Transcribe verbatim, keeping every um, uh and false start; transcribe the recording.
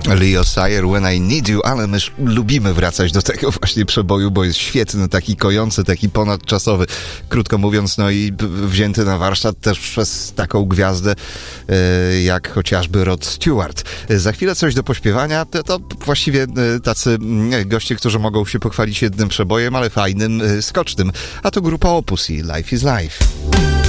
Leo Sayer, When I Need You, ale my lubimy wracać do tego właśnie przeboju, bo jest świetny, taki kojący, taki ponadczasowy, krótko mówiąc, no i wzięty na warsztat też przez taką gwiazdę e, jak chociażby Rod Stewart. Za chwilę coś do pośpiewania, to, to właściwie e, tacy e, goście, którzy mogą się pochwalić jednym przebojem, ale fajnym, e, skocznym, a to grupa Opus i Life is Life.